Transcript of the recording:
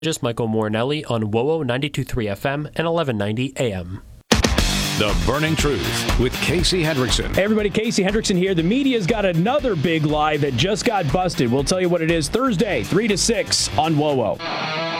Just Michael Morinelli on WOWO 92.3 FM and 1190 AM. The Burning Truth with Casey Hendrickson. Hey everybody, Casey Hendrickson here. The media's got another big lie that just got busted. We'll tell you what it is Thursday, 3 to 6 on WOWO.